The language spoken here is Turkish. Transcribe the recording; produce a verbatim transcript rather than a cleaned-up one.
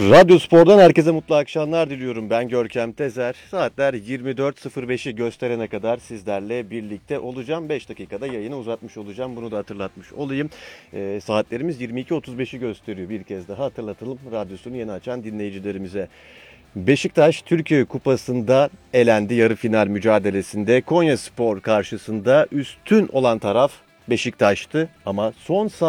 Radyo Spor'dan herkese mutlu akşamlar diliyorum. Ben Görkem Tezer. Saatler yirmi dört sıfır beşi gösterene kadar sizlerle birlikte olacağım. beş dakikada yayını uzatmış olacağım. Bunu da hatırlatmış olayım. E, saatlerimiz yirmi iki otuz beşi gösteriyor. Bir kez daha hatırlatalım radyosunu yeni açan dinleyicilerimize. Beşiktaş Türkiye Kupası'nda elendi yarı final mücadelesinde. Konyaspor karşısında üstün olan taraf Beşiktaş'tı ama son